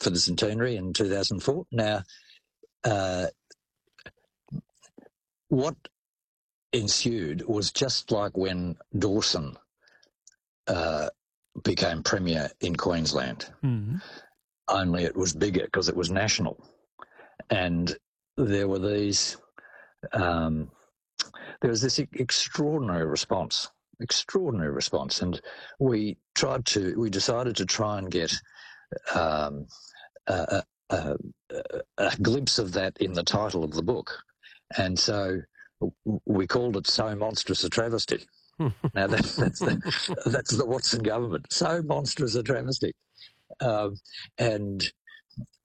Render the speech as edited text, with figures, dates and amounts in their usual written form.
for the centenary in 2004. Now, what ensued was just like when Dawson became Premier in Queensland, only it was bigger because it was national. And there were these, there was this extraordinary response. And we decided to try and get a glimpse of that in the title of the book. And so we called it So Monstrous a Travesty. Now, that's the Watson government. So monstrous a travesty. And